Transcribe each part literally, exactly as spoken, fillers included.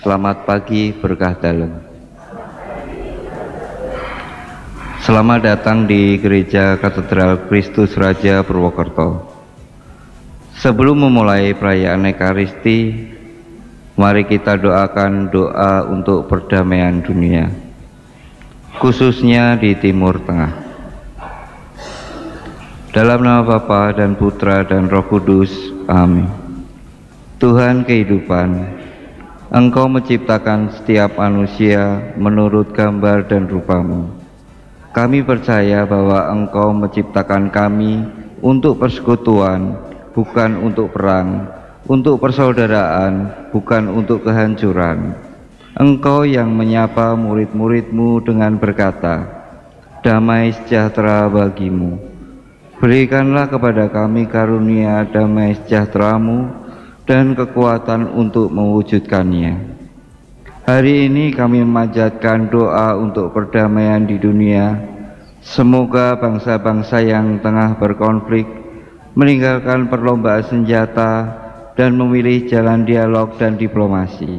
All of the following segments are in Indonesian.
Selamat pagi, berkah dalam. Selamat datang di Gereja Katedral Kristus Raja Purwokerto. Sebelum memulai perayaan Ekaristi, mari kita doakan doa untuk perdamaian dunia, khususnya di Timur Tengah. Dalam nama Bapa dan Putra dan Roh Kudus, amin. Tuhan kehidupan, Engkau menciptakan setiap manusia menurut gambar dan rupa-Mu. Kami percaya bahwa Engkau menciptakan kami untuk persekutuan, bukan untuk perang, untuk persaudaraan, bukan untuk kehancuran. Engkau yang menyapa murid-murid-Mu dengan berkata, damai sejahtera bagimu. Berikanlah kepada kami karunia damai sejahtera-Mu dan kekuatan untuk mewujudkannya. Hari ini kami memanjatkan doa untuk perdamaian di dunia. Semoga bangsa-bangsa yang tengah berkonflik meninggalkan perlombaan senjata dan memilih jalan dialog dan diplomasi.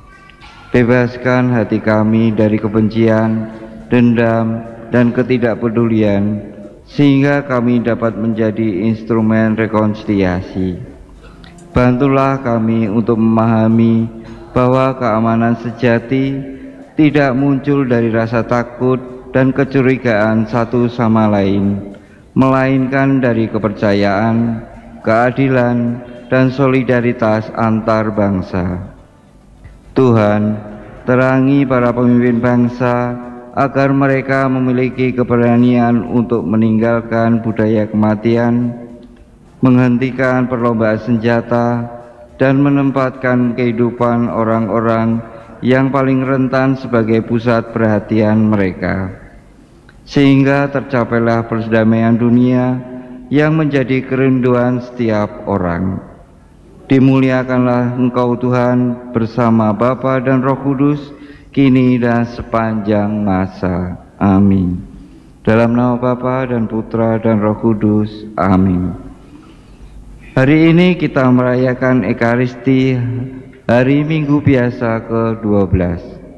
Bebaskan hati kami dari kebencian, dendam, dan ketidakpedulian, sehingga kami dapat menjadi instrumen rekonsiliasi. Bantulah kami untuk memahami bahwa keamanan sejati tidak muncul dari rasa takut dan kecurigaan satu sama lain, melainkan dari kepercayaan, keadilan, dan solidaritas antar bangsa. Tuhan, terangi para pemimpin bangsa agar mereka memiliki keberanian untuk meninggalkan budaya kematian, menghentikan perlombaan senjata, dan menempatkan kehidupan orang-orang yang paling rentan sebagai pusat perhatian mereka, sehingga tercapailah perdamaian dunia yang menjadi kerinduan setiap orang. Dimuliakanlah Engkau Tuhan bersama Bapa dan Roh Kudus, kini dan sepanjang masa. Amin. Dalam nama Bapa dan Putra dan Roh Kudus. Amin. Hari ini kita merayakan Ekaristi, hari Minggu biasa ke dua belas.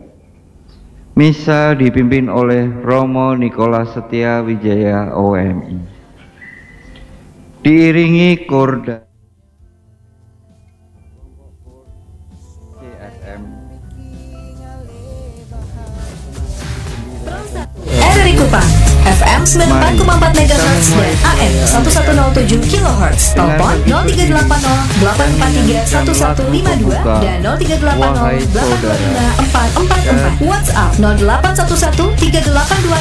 Misa dipimpin oleh Romo Nikolas Setia Wijaya O M I. Diiringi korda C S M. R R I Kupang F M sembilan puluh empat koma empat megahertz dan A M seribu seratus tujuh kilohertz. Telepon nol tiga delapan nol delapan empat tiga satu satu lima dua dan nol tiga delapan nol delapan dua lima empat empat empat. WhatsApp nol delapan satu satu tiga delapan dua